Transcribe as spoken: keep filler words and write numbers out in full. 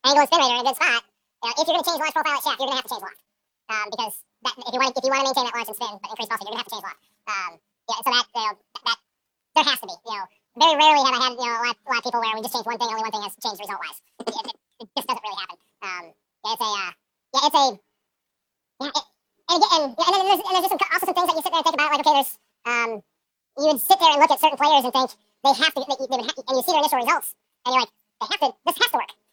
angle and spin rate are in a good spot, you know, if you're going to change launch profile at shaft, you're going to have to change loft. Um, because that, if you want to if you want to maintain that launch and spin but increase ball speed, you're going to have to change loft. Um, yeah, so that, you know, that, that there has to be. You know, very rarely have I had you know a lot, a lot of people where we just change one thing, only one thing has changed result wise. It, it, it just doesn't really happen. Um, yeah, it's a uh, yeah, it's a yeah, it, and again, and, yeah, and then there's, and there's just some, also some things that you sit there and think about, like okay, there's um, you would sit there and look at certain players and think they have to, they, they would have, and you see their initial results, and you're like, they have to, this has to work.